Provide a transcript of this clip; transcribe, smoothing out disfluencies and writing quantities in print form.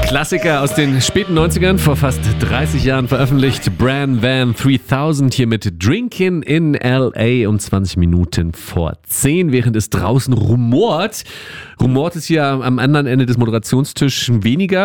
Klassiker aus den späten 90ern, vor fast 30 Jahren veröffentlicht. Bran Van 3000 hier mit Drinkin' in L.A. um 20 Minuten vor 10, während es draußen rumort. Rumort ist hier am anderen Ende des Moderationstischs weniger.